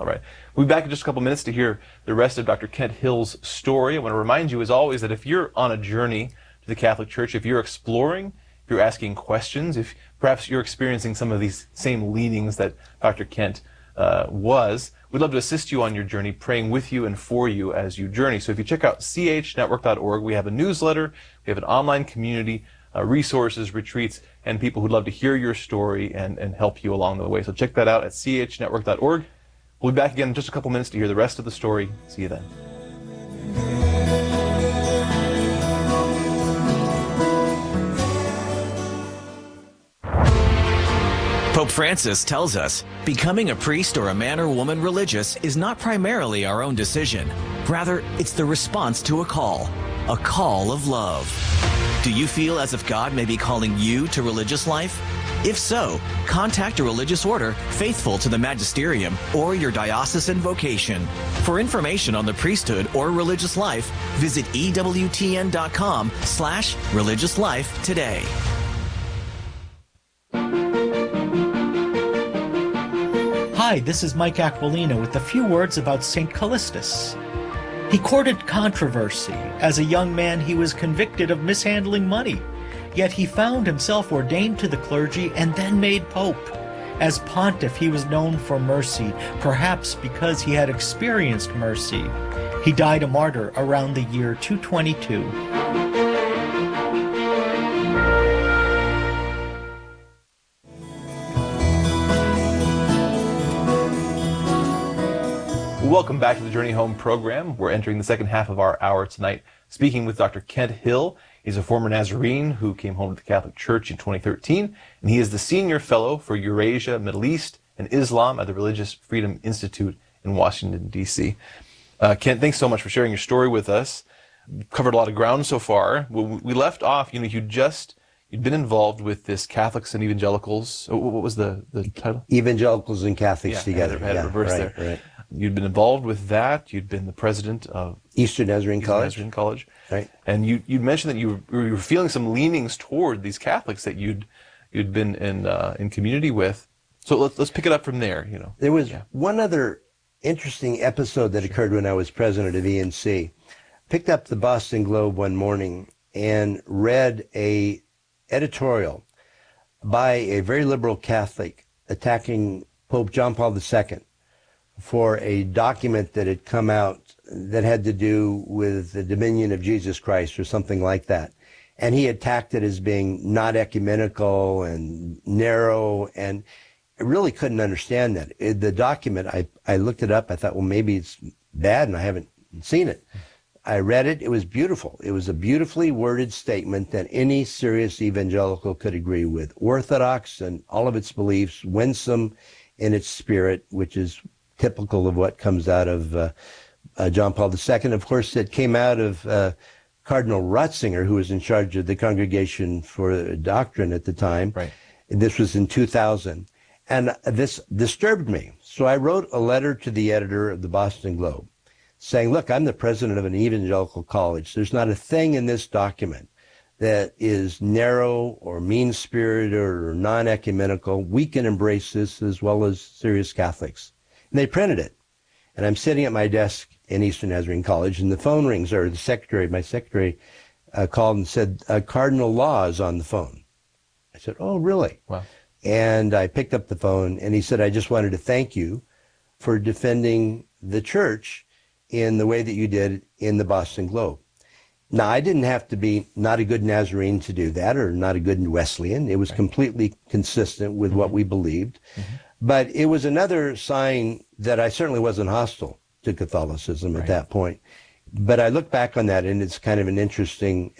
All right. We'll be back in just a couple minutes to hear the rest of Dr. Kent Hill's story. I want to remind you, as always, that if you're on a journey to the Catholic Church, if you're exploring, if you're asking questions, if perhaps you're experiencing some of these same leanings that Dr. Kent we'd love to assist you on your journey, praying with you and for you as you journey. So if you check out chnetwork.org, we have a newsletter, we have an online community, resources, retreats, and people who'd love to hear your story and help you along the way. So check that out at chnetwork.org. We'll be back again in just a couple minutes to hear the rest of the story. See you then. Pope Francis tells us, becoming a priest or a man or woman religious is not primarily our own decision. Rather, it's the response to a call of love. Do you feel as if God may be calling you to religious life? If so, contact a religious order faithful to the magisterium or your diocesan vocation. For information on the priesthood or religious life, visit EWTN.com/religious life today. Hi, this is Mike Aquilina with a few words about St. Callistus. He courted controversy. As a young man, he was convicted of mishandling money. Yet he found himself ordained to the clergy and then made pope. As pontiff, he was known for mercy, perhaps because he had experienced mercy. He died a martyr around the year 222. Welcome back to the Journey Home program. We're entering the second half of our hour tonight, speaking with Dr. Kent Hill. He's a former Nazarene who came home to the Catholic Church in 2013, and he is the Senior Fellow for Eurasia, Middle East, and Islam at the Religious Freedom Institute in Washington, D.C. Kent, thanks so much for sharing your story with us. You've covered a lot of ground so far. We left off, you'd been involved with this Catholics and Evangelicals. What was the title? Evangelicals and Catholics Together. I had it reversed there. Right. You'd been involved with that. You'd been the president of Eastern Nazarene College. Right. And you mentioned that you were feeling some leanings toward these Catholics that you'd been in community with. So let's pick it up from there. There was one other interesting episode that occurred when I was president of ENC. Picked up the Boston Globe one morning and read a editorial by a very liberal Catholic attacking Pope John Paul II for a document that had come out that had to do with the dominion of Jesus Christ or something like that. And he attacked it as being not ecumenical and narrow, and I really couldn't understand that. The document, I looked it up, I thought, well, maybe it's bad and I haven't seen it. I read it, it was beautiful. It was a beautifully worded statement that any serious evangelical could agree with. Orthodox in all of its beliefs, winsome in its spirit, which is typical of what comes out of John Paul II. Of course, it came out of Cardinal Ratzinger, who was in charge of the Congregation for Doctrine at the time. Right. This was in 2000. And this disturbed me. So I wrote a letter to the editor of the Boston Globe saying, look, I'm the president of an evangelical college. There's not a thing in this document that is narrow or mean-spirited or non-ecumenical. We can embrace this as well as serious Catholics. And they printed it. And I'm sitting at my desk in Eastern Nazarene College, and the phone rings, or my secretary called and said, Cardinal Law is on the phone. I said, oh, really? Wow. And I picked up the phone, and he said, I just wanted to thank you for defending the church in the way that you did in the Boston Globe. Now, I didn't have to be not a good Nazarene to do that, or not a good Wesleyan. It was completely consistent with what we believed. Mm-hmm. But it was another sign that I certainly wasn't hostile to Catholicism at that point. But I look back on that, and it's kind of an interesting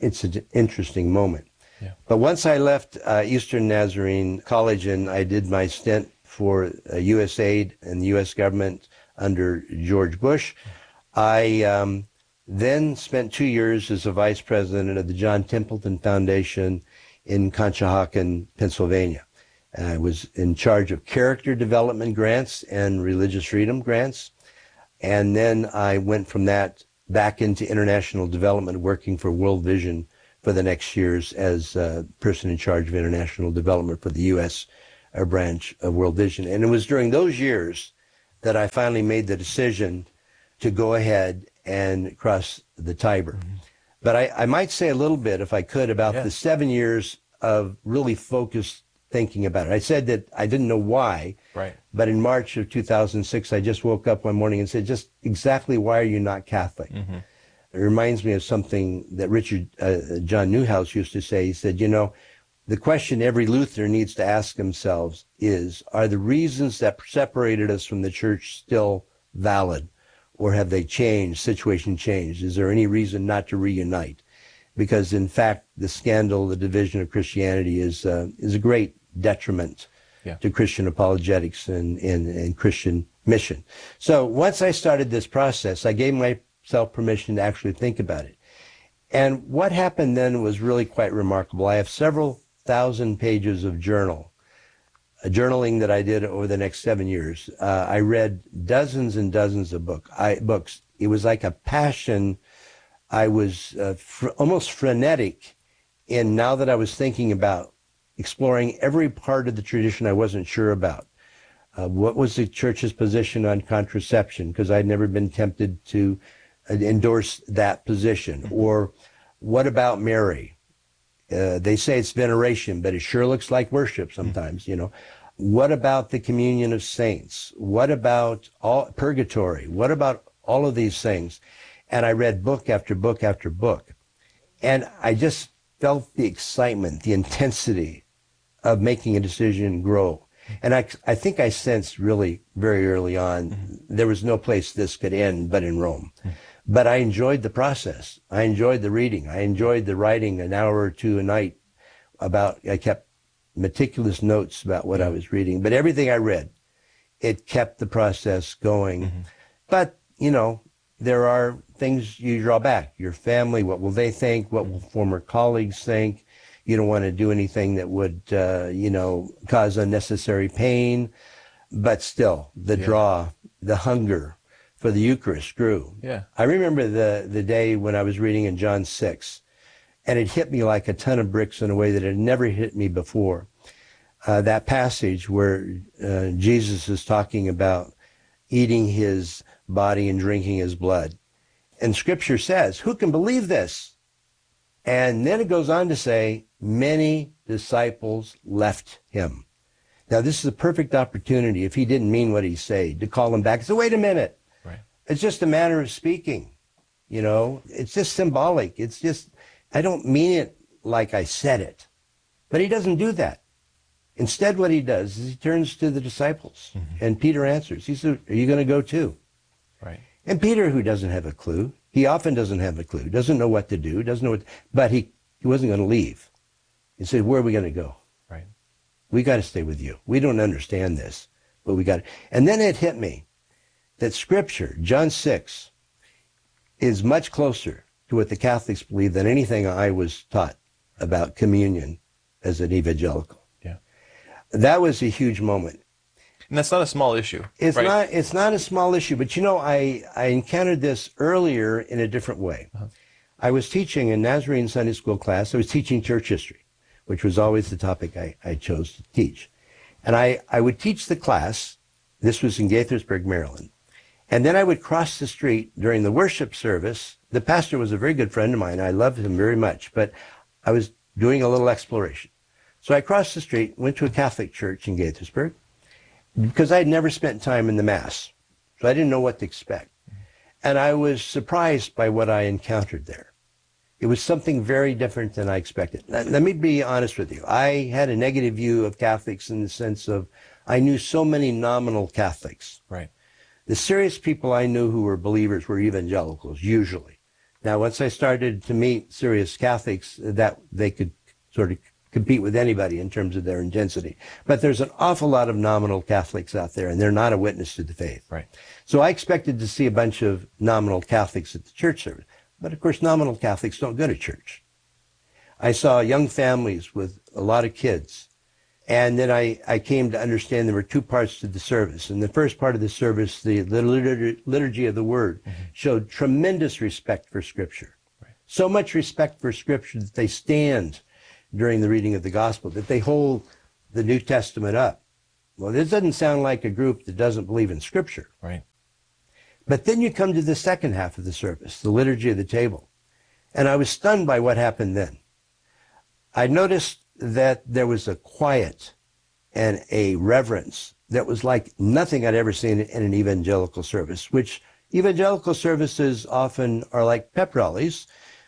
moment. Yeah. But once I left Eastern Nazarene College and I did my stint for USAID and the U.S. government under George Bush, I then spent 2 years as a vice president of the John Templeton Foundation in Conshohocken, Pennsylvania. I was in charge of character development grants and religious freedom grants. And then I went from that back into international development, working for World Vision for the next years as a person in charge of international development for the U.S. branch of World Vision. And it was during those years that I finally made the decision to go ahead and cross the Tiber. But I might say a little bit, if I could, about the 7 years of really focused thinking about it. I said that I didn't know why, but in March of 2006, I just woke up one morning and said, just exactly why are you not Catholic? It reminds me of something that John Newhouse used to say. He said, you know, the question every Lutheran needs to ask themselves is, are the reasons that separated us from the church still valid? Or have they changed, situation changed? Is there any reason not to reunite? Because in fact, the scandal, the division of Christianity is a great detriment to Christian apologetics and Christian mission. So once I started this process, I gave myself permission to actually think about it. And what happened then was really quite remarkable. I have several thousand pages of journaling that I did over the next 7 years. I read dozens and dozens of books. It was like a passion. I was almost frenetic in now that I was thinking about exploring every part of the tradition I wasn't sure about. What was the church's position on contraception? Because I'd never been tempted to endorse that position. Or what about Mary? They say it's veneration, but it sure looks like worship sometimes, you know. What about the communion of saints? What about purgatory? What about all of these things? And I read book after book after book. And I just felt the excitement, the intensity of making a decision grow. And I think I sensed really very early on, there was no place this could end but in Rome. But I enjoyed the process. I enjoyed the reading. I enjoyed the writing an hour or two a night I kept meticulous notes about what I was reading. But everything I read, it kept the process going. But, you know, there are things you draw back. Your family, what will they think? What will former colleagues think? You don't want to do anything that would, cause unnecessary pain. But still, the draw, the hunger for the Eucharist grew. I remember the day when I was reading in John 6, and it hit me like a ton of bricks in a way that had never hit me before. That passage where Jesus is talking about eating his body and drinking his blood. And Scripture says, who can believe this? And then it goes on to say, many disciples left him. Now, this is a perfect opportunity, if he didn't mean what he said, to call him back. So wait a minute. It's just a manner of speaking, you know. It's just symbolic. It's just, I don't mean it like I said it. But he doesn't do that. Instead, what he does is he turns to the disciples, and Peter answers. He said, are you going to go too? And Peter, who doesn't have a clue, he often doesn't have a clue, doesn't know what to do, but he wasn't going to leave. He said, where are we going to go? We got to stay with you. We don't understand this, but we got to. And then it hit me that Scripture, John 6, is much closer to what the Catholics believe than anything I was taught about communion as an evangelical. That was a huge moment. And that's not a small issue. It's not a small issue, but you know, I encountered this earlier in a different way. I was teaching a Nazarene Sunday school class. I was teaching church history, which was always the topic I chose to teach. And I would teach the class. This was in Gaithersburg, Maryland. And then I would cross the street during the worship service. The pastor was a very good friend of mine. I loved him very much, but I was doing a little exploration. So I crossed the street, went to a Catholic church in Gaithersburg, because I had never spent time in the Mass. So I didn't know what to expect. And I was surprised by what I encountered there. It was something very different than I expected. Let me be honest with you. I had a negative view of Catholics in the sense of I knew so many nominal Catholics. The serious people I knew who were believers were evangelicals, usually. Now, once I started to meet serious Catholics, that they could sort of compete with anybody in terms of their intensity. But there's an awful lot of nominal Catholics out there, and they're not a witness to the faith. So I expected to see a bunch of nominal Catholics at the church service. But of course, nominal Catholics don't go to church. I saw young families with a lot of kids. And then I came to understand there were two parts to the service. In the first part of the service, the liturgy of the Word showed tremendous respect for Scripture. So much respect for Scripture that they stand during the reading of the Gospel, that they hold the New Testament up Well, this doesn't sound like a group that doesn't believe in Scripture. Right. But then you come to the second half of the service, the liturgy of the table. And I was stunned by what happened then. I noticed that there was a quiet and a reverence that was like nothing I'd ever seen in an evangelical service, which evangelical services often are like pep rallies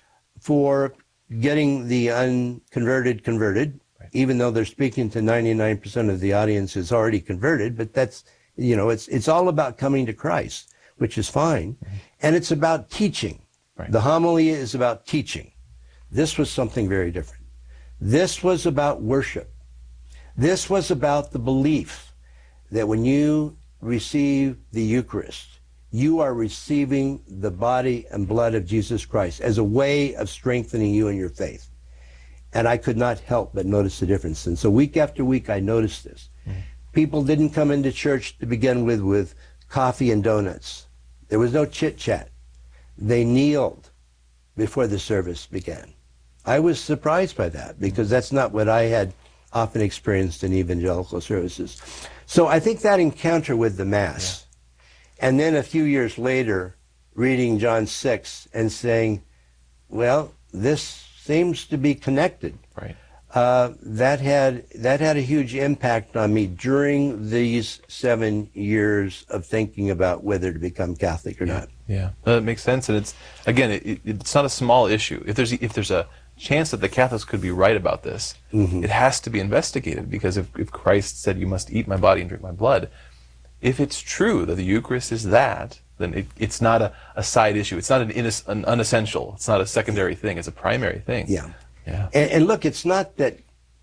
for getting the unconverted converted, right, even though they're speaking to 99% of the audience is already converted. But that's, it's all about coming to Christ, which is fine. Mm-hmm. And it's about teaching. Right. The homily is about teaching. This was something very different. This was about worship. This was about the belief that when you receive the Eucharist, you are receiving the body and blood of Jesus Christ as a way of strengthening you in your faith. And I could not help but notice the difference. And so week after week, I noticed this. Mm-hmm. People didn't come into church to begin with coffee and donuts. There was no chit-chat. They kneeled before the service began. I was surprised by that because that's not what I had often experienced in evangelical services. So I think that encounter with the Mass, and then a few years later, reading John 6 and saying, well, this seems to be connected. Right. That had a huge impact on me during these 7 years of thinking about whether to become Catholic or not. Yeah, that makes sense, and it's again, it's not a small issue. If there's a chance that the Catholics could be right about this, mm-hmm, it has to be investigated, because if Christ said, "You must eat my body and drink my blood," if it's true that the Eucharist is that, then it's not a side issue. It's not an unessential. It's not a secondary thing. It's a primary thing. Yeah. Yeah. And look, it's not that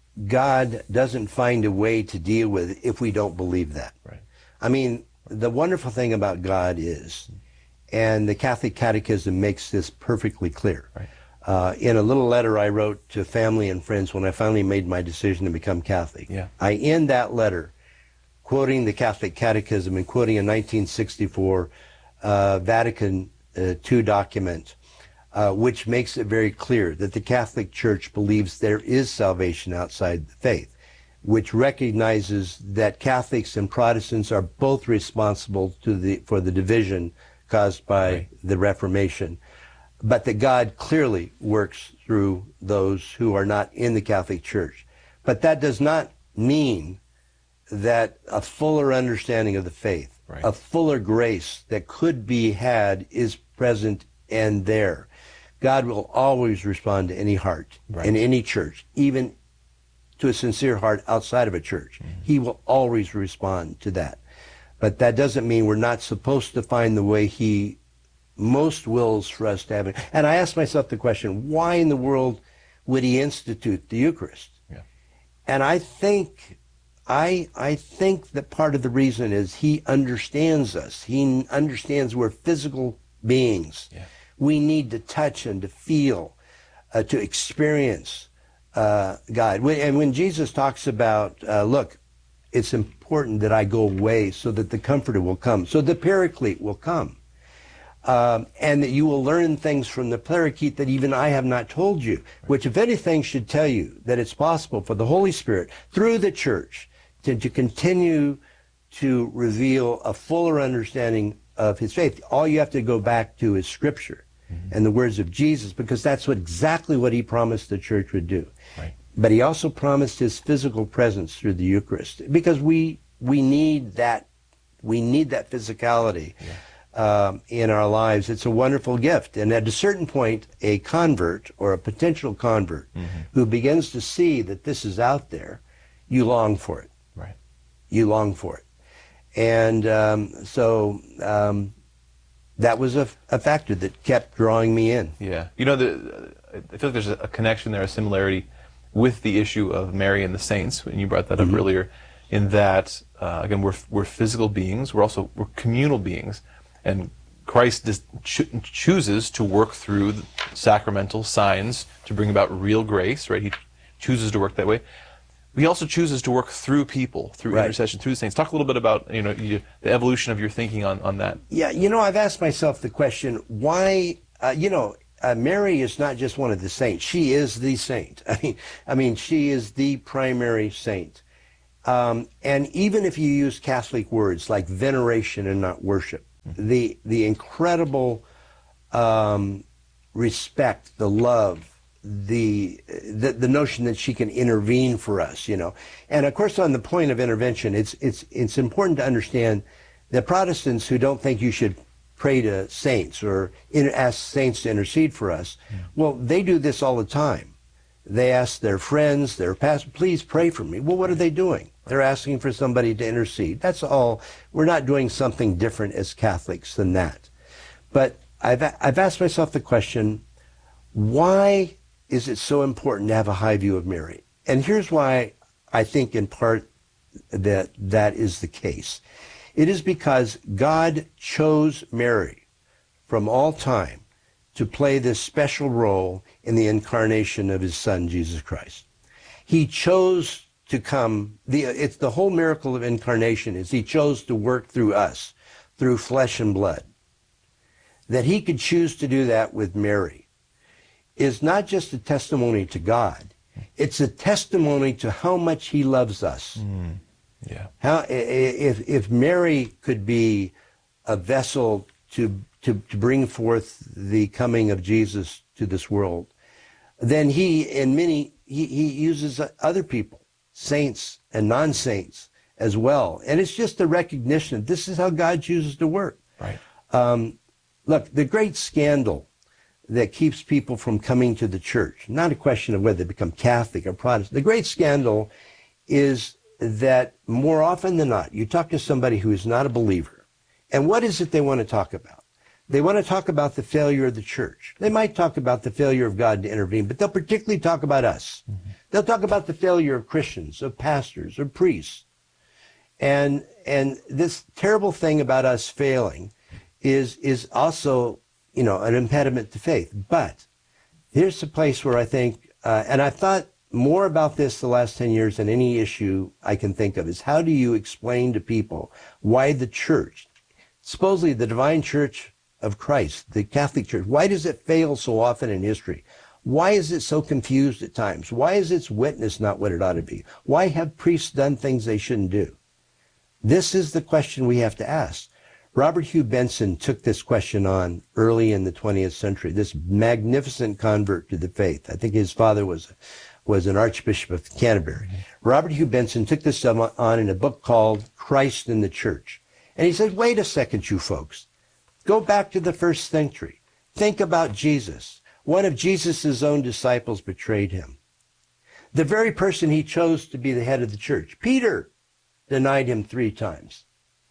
God doesn't find a way to deal with it if we don't believe that. Right. I mean, the wonderful thing about God is, and the Catholic Catechism makes this perfectly clear. Right. In a little letter I wrote to family and friends when I finally made my decision to become Catholic, I end that letter quoting the Catholic Catechism and quoting a 1964 Vatican II document, which makes it very clear that the Catholic Church believes there is salvation outside the faith, which recognizes that Catholics and Protestants are both responsible for the division caused by the Reformation, but that God clearly works through those who are not in the Catholic Church. But that does not mean that a fuller understanding of the faith, a fuller grace that could be had is present and there. God will always respond to any heart in any church, even to a sincere heart outside of a church. Mm-hmm. He will always respond to that. But that doesn't mean we're not supposed to find the way He most wills for us to have it. And I asked myself the question, why in the world would He institute the Eucharist? Yeah. And I think that part of the reason is He understands us. He understands we're physical beings. Yeah. We need to touch and to feel, to experience God. And when Jesus talks about, look, it's important that I go away so that the Comforter will come, so the Paraclete will come, and that you will learn things from the Paraclete that even I have not told you, which if anything should tell you that it's possible for the Holy Spirit through the Church to continue to reveal a fuller understanding of His faith. All you have to go back to is Scripture and the words of Jesus, because that's exactly what He promised the Church would do. Right. But He also promised His physical presence through the Eucharist, because we need that physicality in our lives. It's a wonderful gift. And at a certain point, a convert or a potential convert who begins to see that this is out there, you long for it. Right. You long for it. And that was a factor that kept drawing me in. Yeah. I feel like there's a connection there, a similarity with the issue of Mary and the saints, and you brought that up earlier, in that, again, we're physical beings, we're communal beings, and Christ chooses to work through the sacramental signs to bring about real grace, right? He chooses to work that way. He also chooses to work through people, through intercession, through the saints. Talk a little bit about the evolution of your thinking on that. Yeah, I've asked myself the question, why, Mary is not just one of the saints. She is the saint. I mean, she is the primary saint. And even if you use Catholic words like veneration and not worship, the incredible respect, the love, the notion that she can intervene for us, you know. And of course, on the point of intervention, it's important to understand that Protestants who don't think you should pray to saints or ask saints to intercede for us, well, they do this all the time. They ask their friends, their pastors, please pray for me. Well, what are they doing? They're asking for somebody to intercede. That's all. We're not doing something different as Catholics than that. But I've asked myself the question, why is it so important to have a high view of Mary? And here's why I think in part that is the case. It is because God chose Mary from all time to play this special role in the incarnation of his son, Jesus Christ. He chose to come, it's the whole miracle of incarnation is he chose to work through us, through flesh and blood. That he could choose to do that with Mary is not just a testimony to God, it's a testimony to how much he loves us. Yeah. How if Mary could be a vessel to bring forth the coming of Jesus to this world, then he uses other people, saints and non-saints as well. And it's just a recognition that this is how God chooses to work. Right. Look, the great scandal that keeps people from coming to the church, not a question of whether they become Catholic or Protestant, the great scandal is that more often than not, you talk to somebody who is not a believer, and what is it they want to talk about? They want to talk about the failure of the church. They might talk about the failure of God to intervene, but they'll particularly talk about us. They'll talk about the failure of Christians, of pastors, of priests. And this terrible thing about us failing is also, you know, an impediment to faith. But here's the place where I think, and I've thought more about this the last 10 years than any issue I can think of, is how do you explain to people why the church, supposedly the divine church of Christ, the Catholic Church, why does it fail so often in history? Why is it so confused at times? Why is its witness not what it ought to be? Why have priests done things they shouldn't do? This is the question we have to ask. Robert Hugh Benson took this question on early in the 20th century, this magnificent convert to the faith. I think his father was an Archbishop of Canterbury. Robert Hugh Benson took this on in a book called Christ in the Church. And he said, wait a second, you folks. Go back to the first century. Think about Jesus. One of Jesus' own disciples betrayed him. The very person he chose to be the head of the church, Peter, denied him 3 times.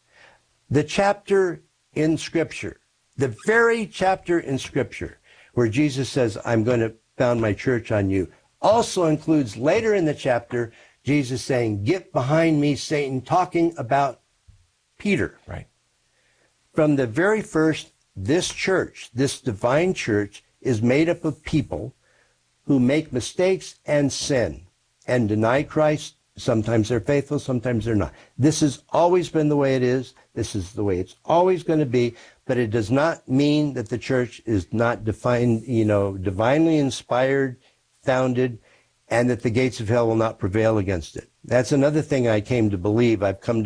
The chapter in Scripture, the very chapter in Scripture where Jesus says, I'm going to found my church on you, also includes later in the chapter, Jesus saying, get behind me, Satan, talking about Peter. Right. From the very first, this church, this divine church, is made up of people who make mistakes and sin and deny Christ. Sometimes they're faithful, sometimes they're not. This has always been the way it is. This is the way it's always going to be. But it does not mean that the church is not defined, divinely inspired, founded, and that the gates of hell will not prevail against it. That's another thing I've come to believe,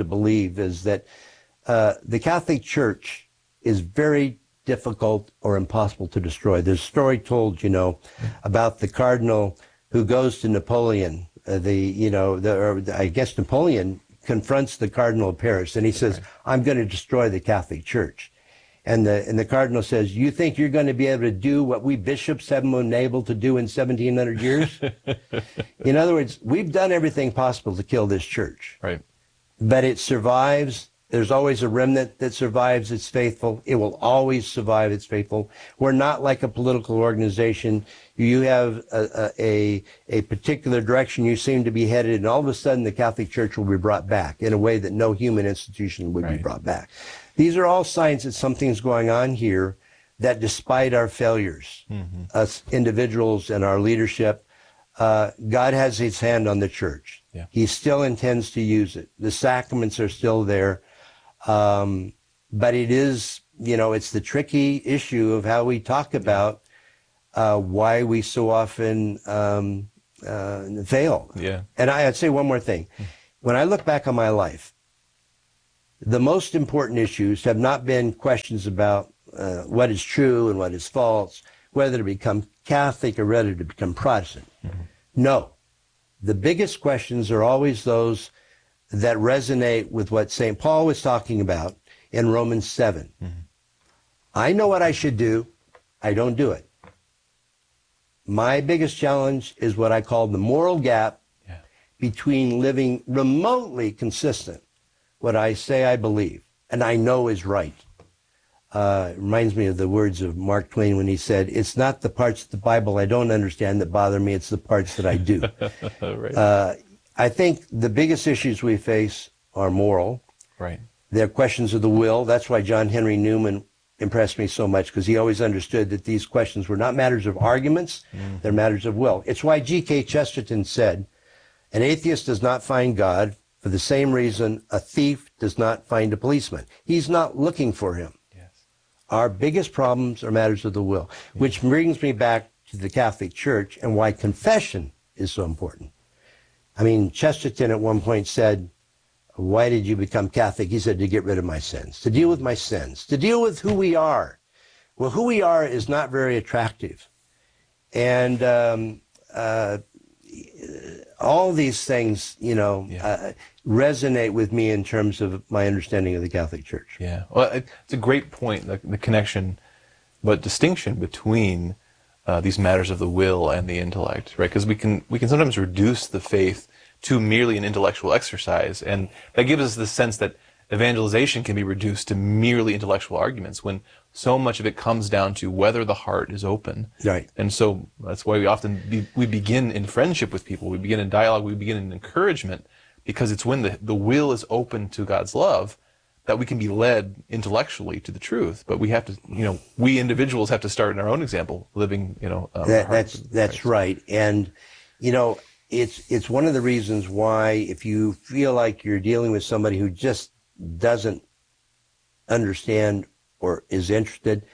is that the Catholic Church is very difficult or impossible to destroy. There's a story told, about the cardinal who goes to Napoleon. I guess Napoleon confronts the Cardinal of Paris, and he says, I'm going to destroy the Catholic Church. And the Cardinal says, you think you're going to be able to do what we bishops haven't been able to do in 1700 years? In other words, we've done everything possible to kill this church. Right. But it survives. There's always a remnant that survives. It's faithful. It will always survive. It's faithful. We're not like a political organization. You have a particular direction you seem to be headed, and all of a sudden the Catholic Church will be brought back in a way that no human institution would be brought back. These are all signs that something's going on here, that despite our failures, us individuals and our leadership, God has his hand on the church. Yeah. He still intends to use it. The sacraments are still there. But it is, it's the tricky issue of how we talk about why we so often fail. Yeah. And I'd say one more thing. when I look back on my life, the most important issues have not been questions about what is true and what is false, whether to become Catholic or whether to become Protestant. Mm-hmm. No. The biggest questions are always those that resonate with what St. Paul was talking about in Romans 7. Mm-hmm. I know what I should do. I don't do it. My biggest challenge is what I call the moral gap between living remotely consistent, what I say I believe, and I know is right. It reminds me of the words of Mark Twain when he said, "It's not the parts of the Bible I don't understand that bother me, it's the parts that I do." Right. I think the biggest issues we face are moral. Right. They're questions of the will. That's why John Henry Newman impressed me so much, because he always understood that these questions were not matters of arguments, they're matters of will. It's why G.K. Chesterton said, "An atheist does not find God for the same reason a thief does not find a policeman." He's not looking for him. Yes. Our biggest problems are matters of the will, which brings me back to the Catholic Church and why confession is so important. I mean, Chesterton at one point said, "Why did you become Catholic?" He said, "To get rid of my sins, to deal with my sins, to deal with who we are." Well, who we are is not very attractive. And all these things, resonate with me in terms of my understanding of the Catholic Church. Yeah. Well, it's a great point, the connection, but distinction between these matters of the will and the intellect, right? Because we can sometimes reduce the faith to merely an intellectual exercise, and that gives us the sense that evangelization can be reduced to merely intellectual arguments, when so much of it comes down to whether the heart is open. Right. And so that's why we often we begin in friendship with people, we begin in dialogue, we begin in encouragement, because it's when the will is open to God's love that we can be led intellectually to the truth. But we have to, we individuals have to start in our own example, living, that's right. And, it's one of the reasons why, if you feel like you're dealing with somebody who just doesn't understand or is interested,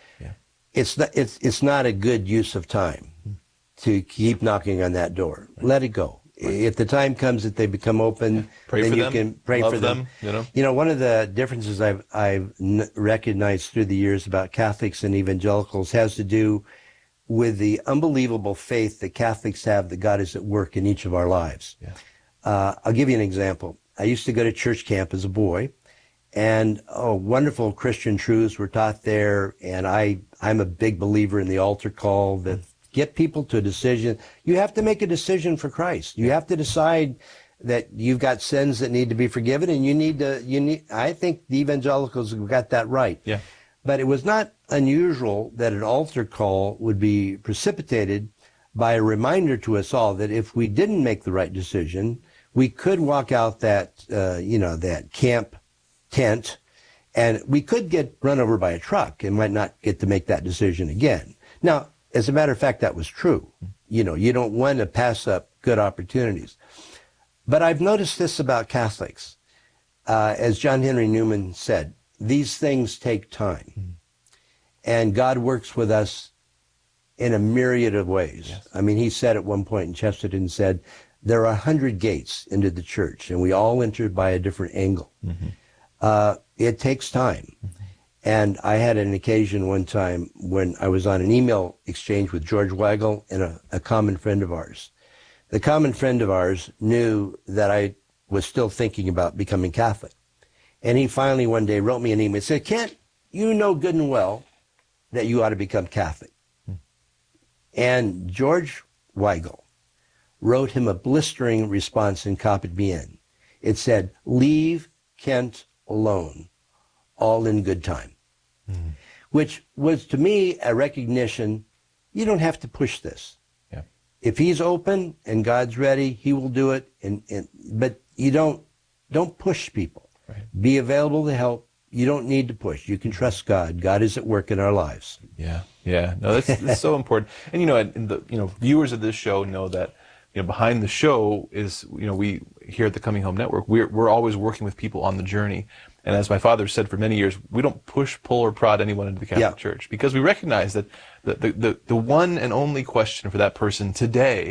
it's not a good use of time to keep knocking on that door. Right. Let it go. Right. If the time comes that they become open, then you can pray for them. One of the differences I've recognized through the years about Catholics and evangelicals has to do with the unbelievable faith that Catholics have that God is at work in each of our lives. Yeah. I'll give you an example. I used to go to church camp as a boy, and wonderful Christian truths were taught there, and I'm a big believer in the altar call that get people to a decision. You have to make a decision for Christ. You have to decide that you've got sins that need to be forgiven, and I think the evangelicals have got that right. Yeah. But it was not unusual that an altar call would be precipitated by a reminder to us all that if we didn't make the right decision, we could walk out that camp tent, and we could get run over by a truck and might not get to make that decision again. Now, as a matter of fact, that was true. You don't want to pass up good opportunities. But I've noticed this about Catholics. As John Henry Newman said, these things take time. And God works with us in a myriad of ways. Yes. I mean, he said at one point, in Chesterton said, there are 100 gates into the church, and we all enter by a different angle. Mm-hmm. It takes time. Mm-hmm. And I had an occasion one time when I was on an email exchange with George Weigel and a common friend of ours. The common friend of ours knew that I was still thinking about becoming Catholic. And he finally one day wrote me an email and said, "Kent, you know good and well that you ought to become Catholic." And George Weigel wrote him a blistering response and copied me in. It said, "Leave Kent alone, all in good time." Which was to me a recognition, you don't have to push this. Yeah. If he's open and God's ready, he will do it. But you don't push people. Right. Be available to help. You don't need to push. You can trust God. God is at work in our lives. Yeah. No, that's so important. And viewers of this show know that behind the show is we here at the Coming Home Network, we're always working with people on the journey. And as my father said for many years, we don't push, pull, or prod anyone into the Catholic Church, because we recognize that the one and only question for that person today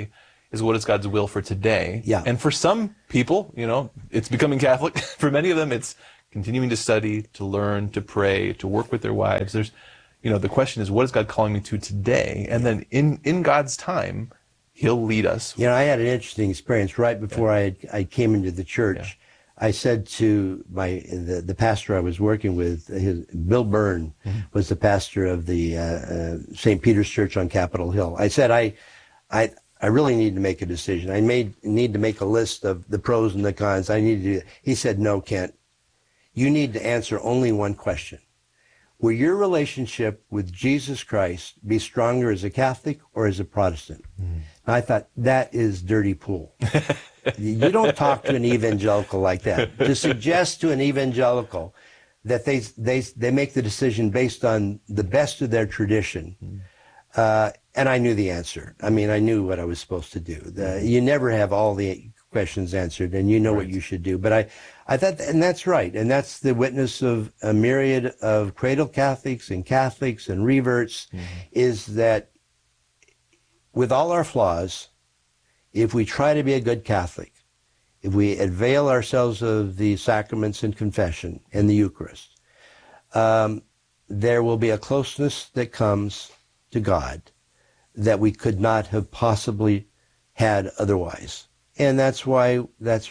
is what is God's will for today. Yeah. And for some people, it's becoming Catholic. For many of them, it's continuing to study, to learn, to pray, to work with their wives. There's, the question is, what is God calling me to today? And then in God's time, He'll lead us. I had an interesting experience right before I came into the church. Yeah. I said to the pastor I was working with, Bill Byrne was the pastor of the St. Peter's Church on Capitol Hill. I said, I really need to make a decision. I need to make a list of the pros and the cons. I need to do that. He said, no, Kent, you need to answer only one question. Will your relationship with Jesus Christ be stronger as a Catholic or as a Protestant? And I thought, that is dirty pool. You don't talk to an evangelical like that. To suggest to an evangelical that they make the decision based on the best of their tradition. And I knew the answer. I mean, I knew what I was supposed to do. You never have all the questions answered, and you know what you should do. But I thought, and that's right. And that's the witness of a myriad of cradle Catholics and reverts, is that with all our flaws, if we try to be a good Catholic, if we avail ourselves of the sacraments and confession and the Eucharist, there will be a closeness that comes to God that we could not have possibly had otherwise. And that's why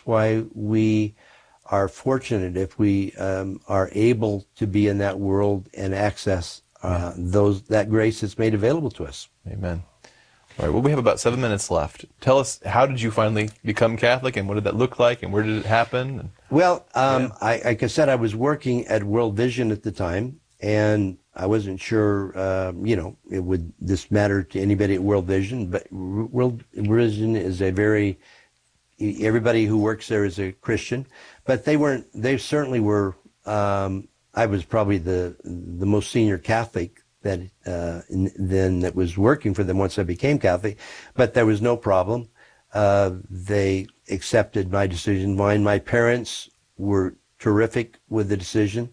we are fortunate if we are able to be in that world and access that grace that's made available to us. Amen. All right, well, we have about 7 minutes left. Tell us, how did you finally become Catholic, and what did that look like, and where did it happen? Well, like I said, I was working at World Vision at the time, and I wasn't sure, would this matter to anybody at World Vision, but World Vision is everybody who works there is a Christian, but they certainly were, I was probably the most senior Catholic then that was working for them once I became Catholic, but there was no problem. They accepted my decision. My parents were terrific with the decision.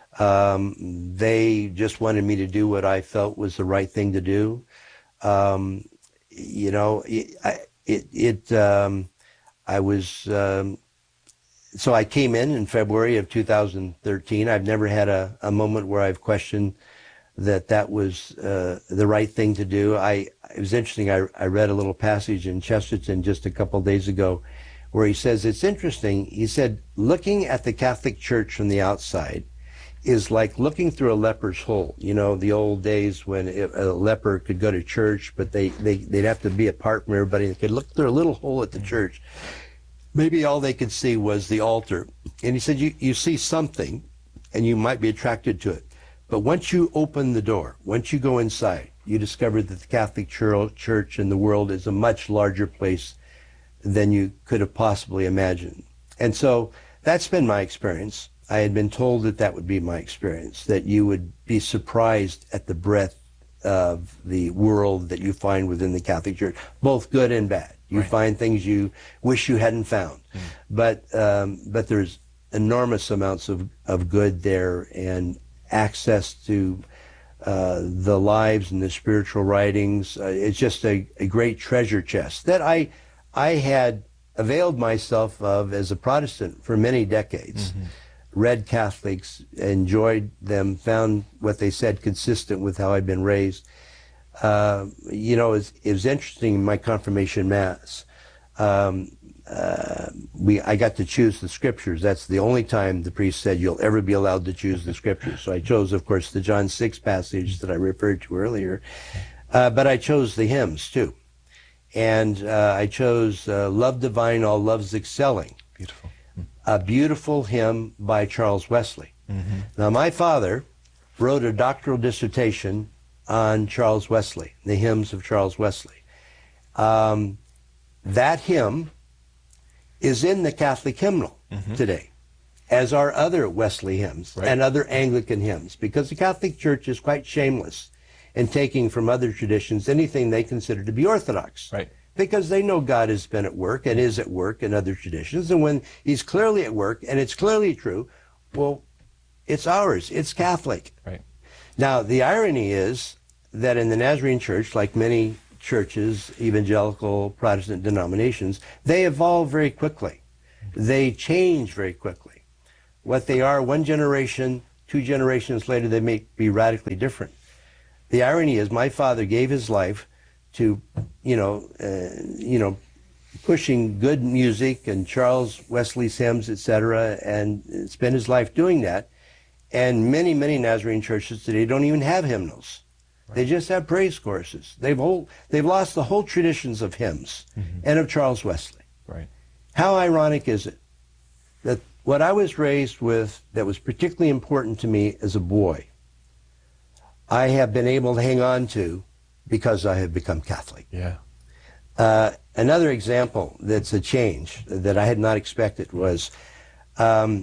They just wanted me to do what I felt was the right thing to do. So I came in February of 2013. I've never had a moment where I've questioned that was the right thing to do. It was interesting. I read a little passage in Chesterton just a couple of days ago where he says, it's interesting. He said, looking at the Catholic Church from the outside is like looking through a leper's hole. The old days when a leper could go to church, but they'd have to be apart from everybody. They could look through a little hole at the church. Maybe all they could see was the altar. And he said, you see something, and you might be attracted to it. But once you open the door, once you go inside, you discover that the Catholic Church in the world is a much larger place than you could have possibly imagined. And so that's been my experience. I had been told that would be my experience, that you would be surprised at the breadth of the world that you find within the Catholic Church, both good and bad. You find things you wish you hadn't found. But there's enormous amounts of good there, and access to the lives and the spiritual writings. It's just a great treasure chest that I had availed myself of as a Protestant for many decades. Read Catholics, enjoyed them, found what they said consistent with how I'd been raised. It was interesting in my confirmation mass. I got to choose the scriptures. That's the only time the priest said you'll ever be allowed to choose the scriptures. So I chose, of course, the John 6 passage that I referred to earlier. But I chose the hymns too. And I chose Love Divine, All Loves Excelling. Beautiful. A beautiful hymn by Charles Wesley. Now, my father wrote a doctoral dissertation on Charles Wesley, the hymns of Charles Wesley. That hymn is in the Catholic hymnal today, as are other Wesley hymns and other Anglican hymns, because the Catholic Church is quite shameless in taking from other traditions anything they consider to be orthodox. Because they know God has been at work and is at work in other traditions, and when He's clearly at work and it's clearly true, well, it's ours, it's Catholic. Now, the irony is that in the Nazarene Church, like many churches, evangelical Protestant denominations, they evolve very quickly. They change very quickly. What they are one generation, 2 generations later, they may be radically different. The irony is my father gave his life to, pushing good music and Charles Wesley's hymns, etc., and spent his life doing that. And many, many Nazarene churches today don't even have hymnals. Right. They just have praise choruses. They've lost the whole traditions of hymns and of Charles Wesley. Right. How ironic is it that what I was raised with that was particularly important to me as a boy, I have been able to hang on to because I have become Catholic. Yeah. Another example that's a change that I had not expected was the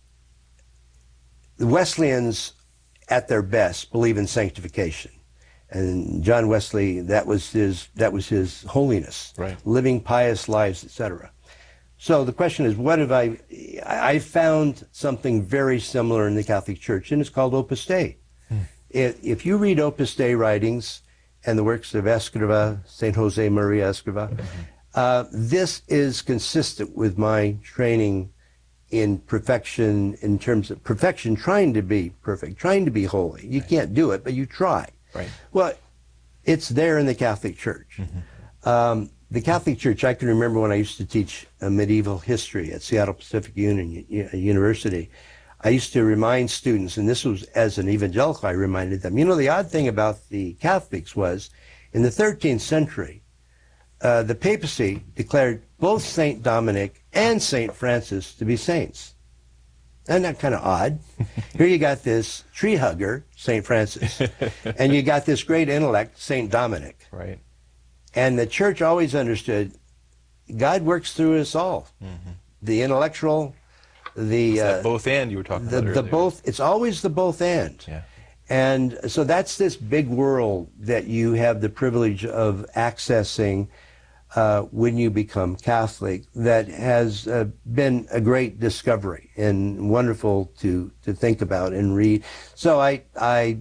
Wesleyans at their best believe in sanctification. And John Wesley, that was his holiness, right. Living pious lives, etc. So the question is, what have I found something very similar in the Catholic Church, and it's called Opus Dei. If you read Opus Dei writings and the works of Escriva, St. Jose Maria Escriva, this is consistent with my training in perfection, in terms of perfection, trying to be perfect, trying to be holy. You can't do it, but you try. Right. Well, it's there in the Catholic Church. The Catholic Church, I can remember when I used to teach medieval history at Seattle Pacific Union University, I used to remind students, and this was as an evangelical, I reminded them, the odd thing about the Catholics was, in the 13th century, the papacy declared both St. Dominic and St. Francis to be saints. Isn't that kind of odd? Here you got this tree hugger, St. Francis, and you got this great intellect, St. Dominic. Right. And the church always understood God works through us all. The intellectual, it's that both and you were talking about earlier. Both, it's always the both and. Yeah. And so that's this big world that you have the privilege of accessing when you become Catholic that has been a great discovery and wonderful to think about and read. So I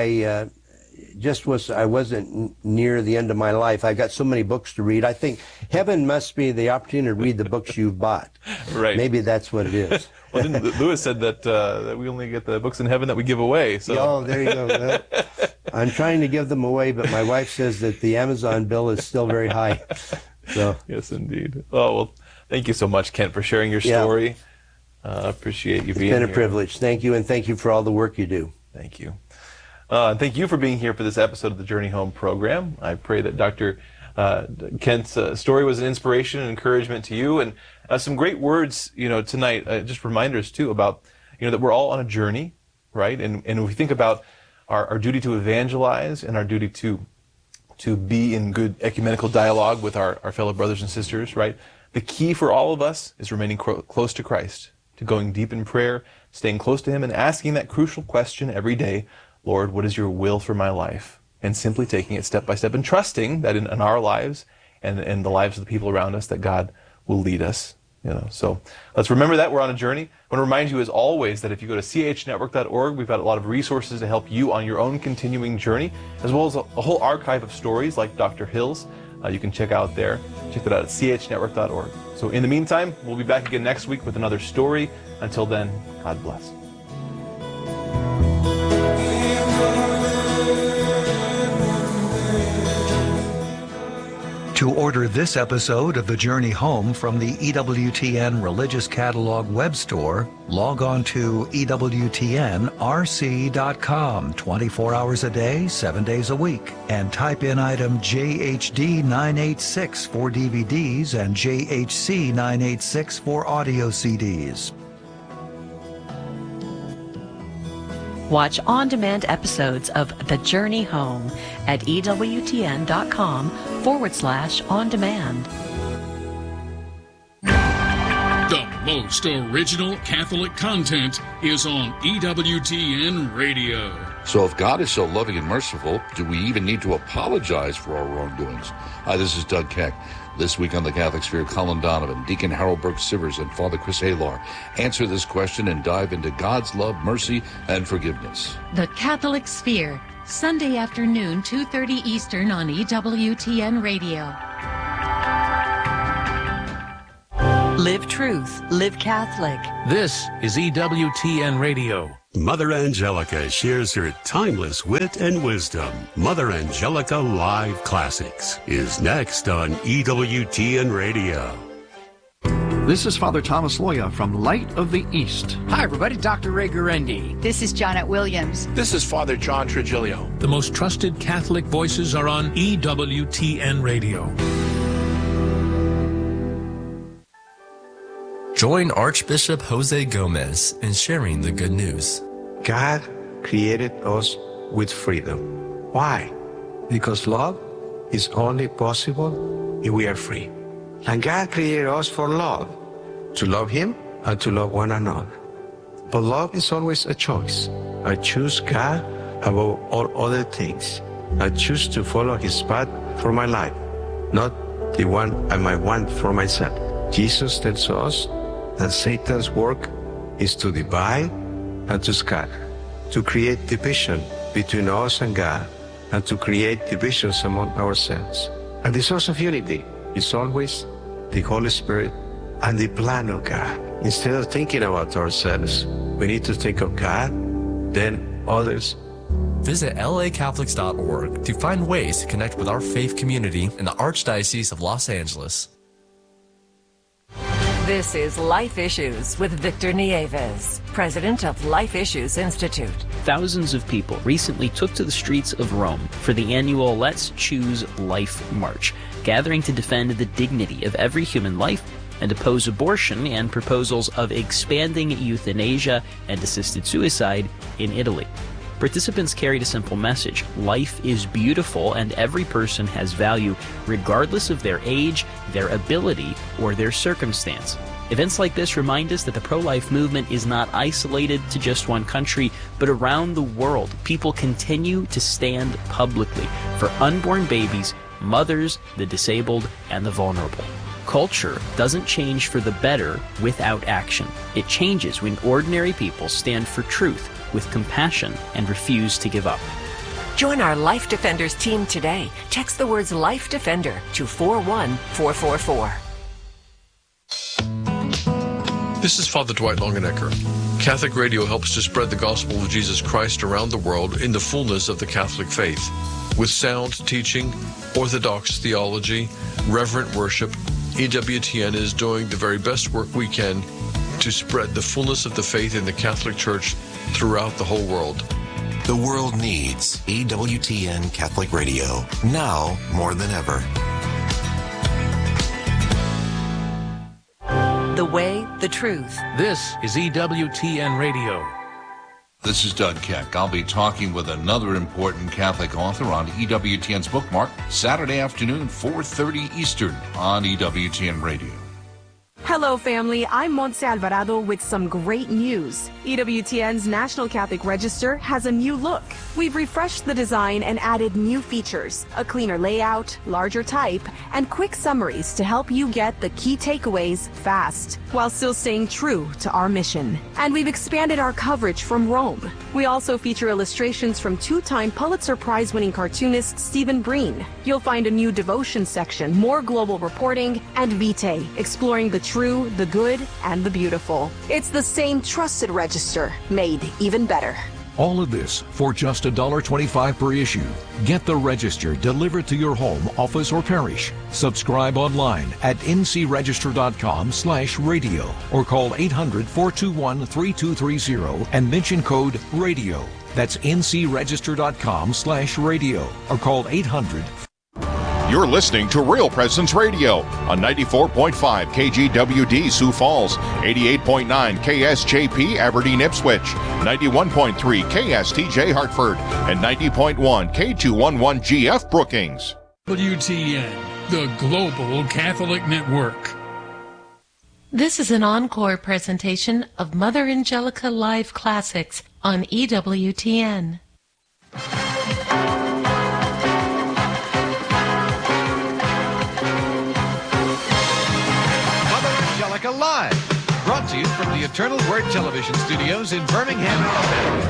wasn't near the end of my life. I got so many books to read. I think heaven must be the opportunity to read the books you've bought. Right. Maybe that's what it is. Well, Lewis said that we only get the books in heaven that we give away. So. Oh, there you go. I'm trying to give them away, but my wife says that the Amazon bill is still very high. So. Yes, indeed. Oh, well, thank you so much, Kent, for sharing your story. Appreciate you being here. It's been a privilege. Thank you, and thank you for all the work you do. Thank you. And thank you for being here for this episode of the Journey Home program. I pray that Dr. Kent's story was an inspiration and encouragement to you, and some great words, tonight. Just reminders too about, that we're all on a journey, right? And if we think about our duty to evangelize and our duty to be in good ecumenical dialogue with our fellow brothers and sisters, right? The key for all of us is remaining close to Christ, to going deep in prayer, staying close to Him, and asking that crucial question every day: Lord, what is your will for my life? And simply taking it step by step and trusting that in our lives and in the lives of the people around us that God will lead us. So let's remember that we're on a journey. I want to remind you, as always, that if you go to chnetwork.org, we've got a lot of resources to help you on your own continuing journey, as well as a whole archive of stories like Dr. Hill's. You can check out there. Check that out at chnetwork.org. So in the meantime, we'll be back again next week with another story. Until then, God bless. To order this episode of The Journey Home from the EWTN Religious Catalog web store, log on to EWTNRC.com 24 hours a day, 7 days a week, and type in item JHD 986 for DVDs and JHC 986 for audio CDs. Watch on-demand episodes of The Journey Home at EWTN.com/on-demand. The most original Catholic content is on EWTN Radio. So if God is so loving and merciful, do we even need to apologize for our wrongdoings? Hi, this is Doug Keck. This week on the Catholic Sphere, Colin Donovan, Deacon Harold Burke-Sivers, and Father Chris Halar answer this question and dive into God's love, mercy, and forgiveness. The Catholic Sphere, Sunday afternoon, 2:30 Eastern on EWTN Radio. Live Truth, Live Catholic. This is EWTN Radio. Mother Angelica shares her timeless wit and wisdom. Mother Angelica Live Classics is next on EWTN Radio. This is Father Thomas Loya from Light of the East. Hi, everybody. Dr. Ray Gurendi. This is Janet Williams. This is Father John Trigilio. The most trusted Catholic voices are on EWTN Radio. Join Archbishop Jose Gomez in sharing the good news. God created us with freedom. Why? Because love is only possible if we are free. And God created us for love, to love Him and to love one another. But love is always a choice. I choose God above all other things. I choose to follow His path for my life, not the one I might want for myself. Jesus tells us that Satan's work is to divide and to scatter, to create division between us and God, and to create divisions among ourselves. And the source of unity is always the Holy Spirit and the plan of God. Instead of thinking about ourselves, we need to think of God, then others. Visit lacatholics.org to find ways to connect with our faith community in the Archdiocese of Los Angeles. This is Life Issues with Victor Nieves, president of Life Issues Institute. Thousands of people recently took to the streets of Rome for the annual Let's Choose Life March, gathering to defend the dignity of every human life and oppose abortion and proposals of expanding euthanasia and assisted suicide in Italy. Participants carried a simple message: life is beautiful and every person has value, regardless of their age, their ability, or their circumstance. Events like this remind us that the pro-life movement is not isolated to just one country, but around the world. People continue to stand publicly for unborn babies, mothers, the disabled, and the vulnerable. Culture doesn't change for the better without action. It changes when ordinary people stand for truth with compassion and refuse to give up. Join our Life Defenders team today. Text the words Life Defender to 41444. This is Father Dwight Longenecker. Catholic Radio helps to spread the gospel of Jesus Christ around the world in the fullness of the Catholic faith. With sound teaching, orthodox theology, reverent worship, EWTN is doing the very best work we can to spread the fullness of the faith in the Catholic Church throughout the whole world. The world needs EWTN Catholic Radio, now more than ever. The way, the truth. This is EWTN Radio. This is Doug Keck. I'll be talking with another important Catholic author on EWTN's Bookmark Saturday afternoon, 4:30 Eastern on EWTN Radio. Hello, family. I'm Montse Alvarado with some great news. EWTN's National Catholic Register has a new look. We've refreshed the design and added new features, a cleaner layout, larger type, and quick summaries to help you get the key takeaways fast, while still staying true to our mission. And we've expanded our coverage from Rome. We also feature illustrations from two-time Pulitzer Prize-winning cartoonist Stephen Breen. You'll find a new devotion section, more global reporting, and Vitae, exploring the true, the good, and the beautiful. It's the same trusted register, made even better. All of this for just $1.25 per issue. Get the Register delivered to your home, office, or parish. Subscribe online at ncregister.com/radio or call 800-421-3230 and mention code RADIO. That's ncregister.com/radio or call 800. You're listening to Real Presence Radio on 94.5 KGWD Sioux Falls, 88.9 KSJP Aberdeen Ipswich, 91.3 KSTJ Hartford, and 90.1 K211 GF Brookings. WTN, the Global Catholic Network. This is an encore presentation of Mother Angelica Live Classics on EWTN. Live, brought to you from the Eternal Word Television Studios in Birmingham, Alabama.